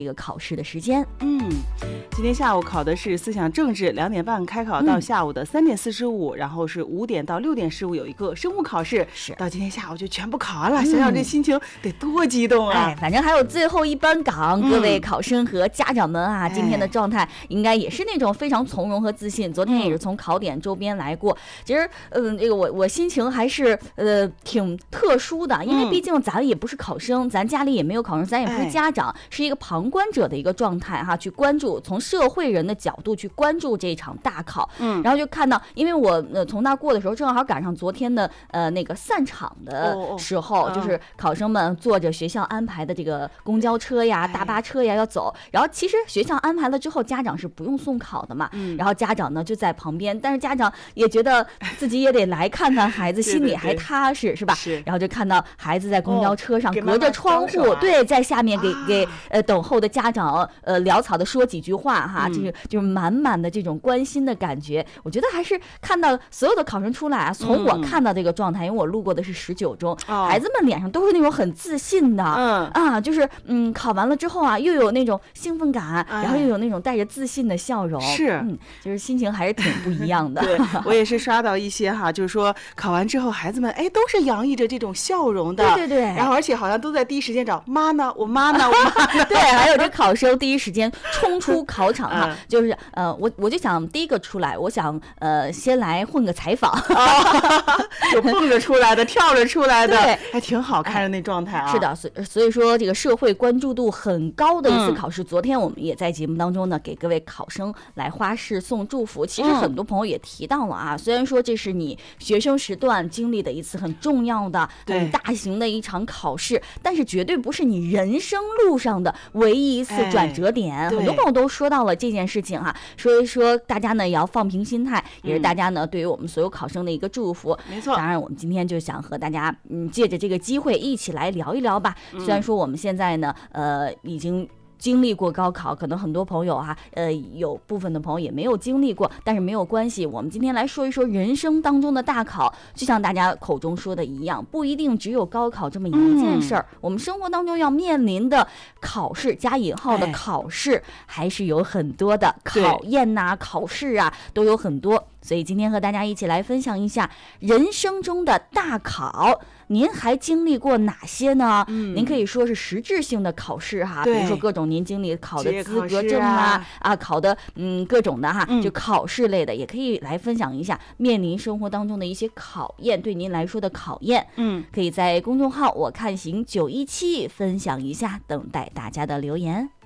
一个考试的时间。 今天下午考的是思想政治，2点半开考到下午的3点45，然后是5点到6点15有一个生物考试， 是到今天下午就全部考完了，想想这心情得多激动啊！ 反正还有最后一班岗，各位考生和家长们啊，今天的状态应该也是那种非常从容和自信。昨天也是从考点周边来过，其实这个我心情还是挺特殊的，因为毕竟咱也不是考生，咱家里也没有考生，咱也不是家长，是一个旁观者的一个状态哈，去关注，从社会人的角度去关注这场大考。然后就看到，因为我从那过的时候，正好赶上昨天的那个散场的时候，就是考生们坐着学校安排的这个公交车呀、大巴车呀要走，然后其实学校安排了之后，家长是不用送考的嘛，然后家长呢就在旁边，但是家长也觉得自己也得来看看孩子，心里还踏实是吧？然后就看到孩子在公交车上隔着窗户，对，在下面给等候的家长潦草的说几句话哈，就是满满的这种关心的感觉。我觉得还是看到所有的考生出来啊，从我看到这个状态，因为我路过的是19中，孩子们脸上都是那种很自信的，就是考完了之后啊，又有那种兴奋感，然后又有那种带着自信的笑容，就是心情还是挺不一样的。 对，我也是刷到一些哈，就是说考完之后孩子们都是洋溢着这种笑容的， 对， 然后而且好像都在第一时间找妈呢，我妈呢，我妈呢。 对，还有这考生第一时间冲出考场哈，就是我就想第一个出来，我想先来混个采访， 有蹦着出来的，跳着出来的，对，还挺好看的那状态啊。 是的，所以说这个社会关注度很高的一次考试，昨天我们也在节目当中呢，给各位考生来花式送祝福。其实很多朋友也提到了啊，虽然说这是你学生时段经历的一次很重要的、很大型的一场考试，但是绝对不是你人生路上的唯一一次转折点。很多朋友都说到了这件事情哈，所以说大家呢也要放平心态，也是大家呢对于我们所有考生的一个祝福。 没错， 当然我们今天就想和大家借着这个机会一起来聊一聊吧。虽然说我们现在呢已经经历过高考，可能很多朋友有部分的朋友也没有经历过，但是没有关系，我们今天来说一说人生当中的大考。就像大家口中说的一样，不一定只有高考这么一件事儿，我们生活当中要面临的考试加引号的考试还是有很多的，考验呐、考试啊都有很多。所以今天和大家一起来分享一下人生中的大考，您还经历过哪些呢？您可以说是实质性的考试哈，比如说各种您经历考的资格证考的各种的哈，就考试类的，也可以来分享一下面临生活当中的一些考验，对您来说的考验。可以在公众号我看行917分享一下，等待大家的留言。